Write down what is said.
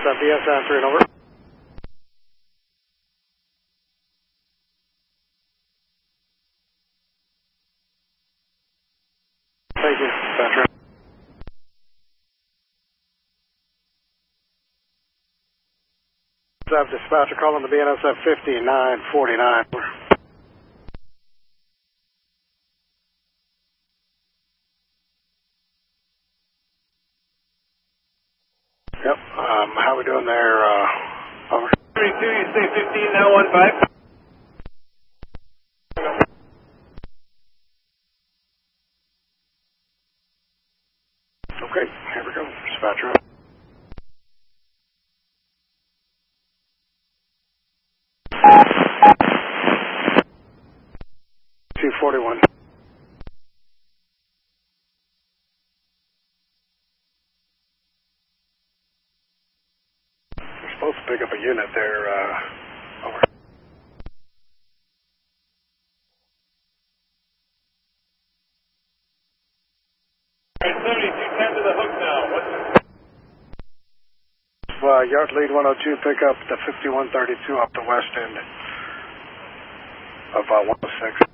BSN 3 and over. Thank you, dispatcher. Dispatcher calling the BNSF 5949. Yep, how we doing there, over? 32, you say 15 now, 15? Okay, here we go, dispatcher. 241. We're supposed to pick up a unit there, over. 7210 to the hook now. Yard lead 102, pick up the 5132 up the west end of 106.